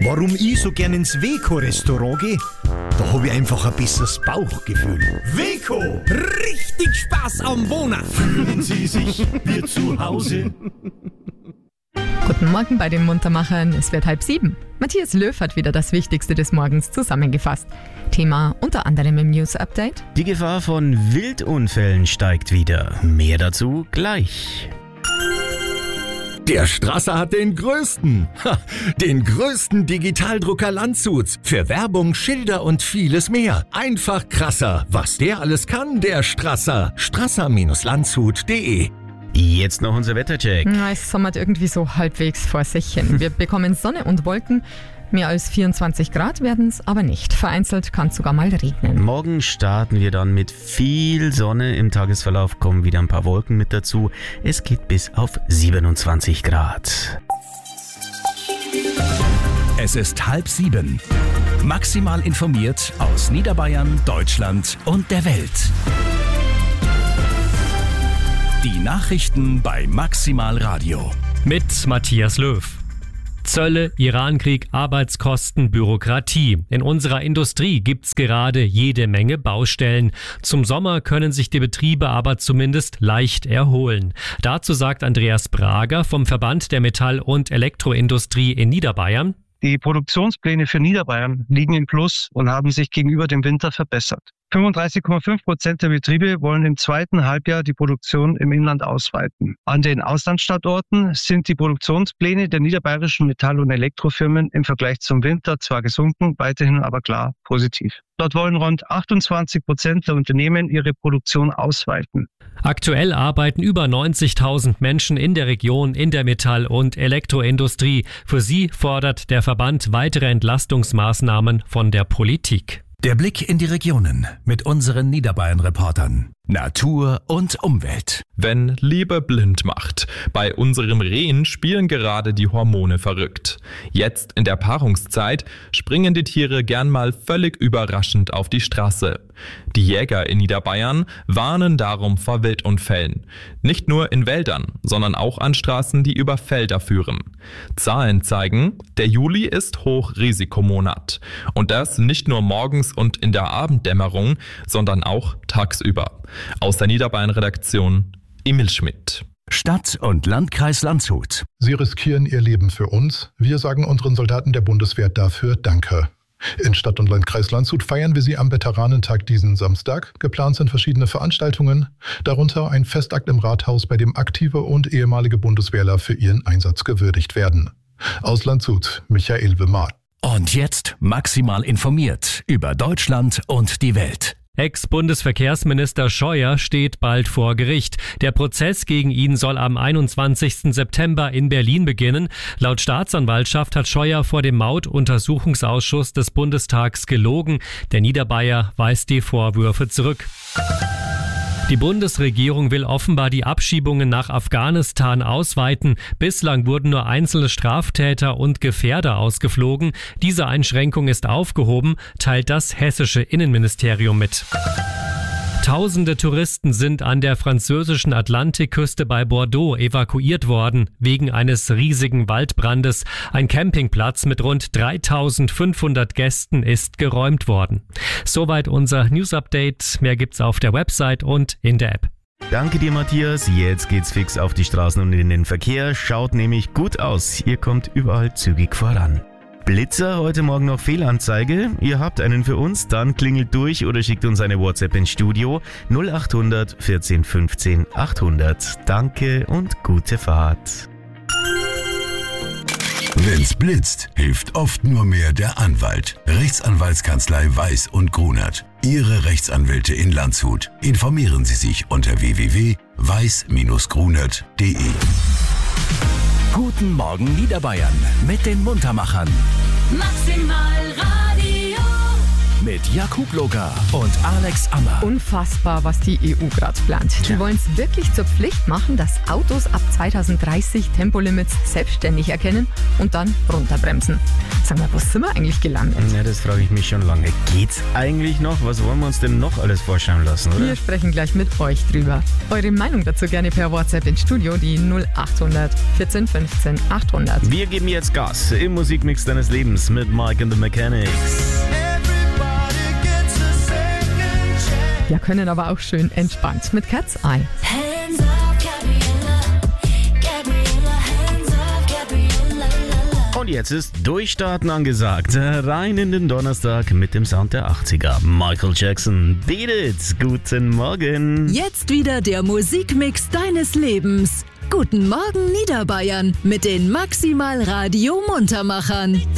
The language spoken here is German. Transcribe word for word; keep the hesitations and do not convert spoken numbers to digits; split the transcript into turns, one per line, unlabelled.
Warum ich so gern ins Weco-Restaurant gehe? Da habe ich einfach ein besseres Bauchgefühl.
Weco, richtig Spaß am Wohnen. Fühlen Sie sich wie zu Hause.
Guten Morgen bei den Muntermachern, es wird halb sieben. Matthias Löw hat wieder das Wichtigste des Morgens zusammengefasst. Thema unter anderem im News-Update.
Die Gefahr von Wildunfällen steigt wieder. Mehr dazu gleich.
Der Strasser hat den größten, ha, den größten Digitaldrucker Landshuts. Für Werbung, Schilder und vieles mehr. Einfach krasser. Was der alles kann, der Strasser. strasser Landshut punkt de.
Jetzt noch unser Wettercheck.
Na, es sommert irgendwie so halbwegs vor sich hin. Wir bekommen Sonne und Wolken. Mehr als vierundzwanzig Grad werden es aber nicht. Vereinzelt kann es sogar mal regnen.
Morgen starten wir dann mit viel Sonne. Im Tagesverlauf kommen wieder ein paar Wolken mit dazu. Es geht bis auf siebenundzwanzig Grad.
Es ist halb sieben. Maximal informiert aus Niederbayern, Deutschland und der Welt. Die Nachrichten bei Maximal Radio.
Mit Matthias Löw. Zölle, Irankrieg, Arbeitskosten, Bürokratie. In unserer Industrie gibt's gerade jede Menge Baustellen. Zum Sommer können sich die Betriebe aber zumindest leicht erholen. Dazu sagt Andreas Brager vom Verband der Metall- und Elektroindustrie in Niederbayern:
Die Produktionspläne für Niederbayern liegen im Plus und haben sich gegenüber dem Winter verbessert. fünfunddreißig Komma fünf Prozent der Betriebe wollen im zweiten Halbjahr die Produktion im Inland ausweiten. An den Auslandsstandorten sind die Produktionspläne der niederbayerischen Metall- und Elektrofirmen im Vergleich zum Winter zwar gesunken, weiterhin aber klar positiv. Dort wollen rund achtundzwanzig Prozent der Unternehmen ihre Produktion ausweiten.
Aktuell arbeiten über neunzigtausend Menschen in der Region in der Metall- und Elektroindustrie. Für sie fordert der Verband weitere Entlastungsmaßnahmen von der Politik.
Der Blick in die Regionen mit unseren Niederbayern-Reportern. Natur und Umwelt.
Wenn Liebe blind macht. Bei unseren Rehen spielen gerade die Hormone verrückt. Jetzt in der Paarungszeit springen die Tiere gern mal völlig überraschend auf die Straße. Die Jäger in Niederbayern warnen darum vor Wildunfällen. Nicht nur in Wäldern, sondern auch an Straßen, die über Felder führen. Zahlen zeigen, der Juli ist Hochrisikomonat. Und das nicht nur morgens und in der Abenddämmerung, sondern auch tagsüber. Aus der Niederbayern-Redaktion Emil Schmidt.
Stadt- und Landkreis Landshut.
Sie riskieren ihr Leben für uns. Wir sagen unseren Soldaten der Bundeswehr dafür Danke. In Stadt- und Landkreis Landshut feiern wir sie am Veteranentag diesen Samstag. Geplant sind verschiedene Veranstaltungen, darunter ein Festakt im Rathaus, bei dem aktive und ehemalige Bundeswehrler für ihren Einsatz gewürdigt werden. Aus Landshut, Michael Wimmer.
Und jetzt maximal informiert über Deutschland und die Welt.
Ex-Bundesverkehrsminister Scheuer steht bald vor Gericht. Der Prozess gegen ihn soll am einundzwanzigsten September in Berlin beginnen. Laut Staatsanwaltschaft hat Scheuer vor dem Mautuntersuchungsausschuss des Bundestags gelogen. Der Niederbayer weist die Vorwürfe zurück. Die Bundesregierung will offenbar die Abschiebungen nach Afghanistan ausweiten. Bislang wurden nur einzelne Straftäter und Gefährder ausgeflogen. Diese Einschränkung ist aufgehoben, teilt das hessische Innenministerium mit. Tausende Touristen sind an der französischen Atlantikküste bei Bordeaux evakuiert worden, wegen eines riesigen Waldbrandes. Ein Campingplatz mit rund dreitausendfünfhundert Gästen ist geräumt worden. Soweit unser News-Update. Mehr gibt's auf der Website und in der App.
Danke dir, Matthias. Jetzt geht's fix auf die Straßen und in den Verkehr. Schaut nämlich gut aus. Ihr kommt überall zügig voran. Blitzer, heute Morgen noch Fehlanzeige. Ihr habt einen für uns, dann klingelt durch oder schickt uns eine WhatsApp ins Studio null achthundert vierzehn fünfzehn achthundert. Danke und gute Fahrt.
Wenn's blitzt, hilft oft nur mehr der Anwalt. Rechtsanwaltskanzlei Weiß und Grunert. Ihre Rechtsanwälte in Landshut. Informieren Sie sich unter w w w punkt weiß Bindestrich grunert punkt de.
Guten Morgen Niederbayern mit den Muntermachern.
Maximal Radio.
mit Jakub Loga und Alex Ammer.
Unfassbar, was die E U gerade plant. Die wollen es wirklich zur Pflicht machen, dass Autos ab zweitausenddreißig Tempolimits selbstständig erkennen und dann runterbremsen. Sag mal, wo sind wir eigentlich gelandet?
Ja, das frage ich mich schon lange. Geht's eigentlich noch? Was wollen wir uns denn noch alles vorschreiben lassen, oder?
Wir sprechen gleich mit euch drüber. Eure Meinung dazu gerne per WhatsApp ins Studio, die null achthundert vierzehn fünfzehn achthundert.
Wir geben jetzt Gas im Musikmix deines Lebens mit Mike and the Mechanics.
Wir können aber auch schön entspannt mit Cat's Eye.
Und jetzt ist Durchstarten angesagt. Rein in den Donnerstag mit dem Sound der achtziger. Michael Jackson, Beat It. Guten Morgen.
Jetzt wieder der Musikmix deines Lebens. Guten Morgen Niederbayern mit den Maximal Radio Muntermachern.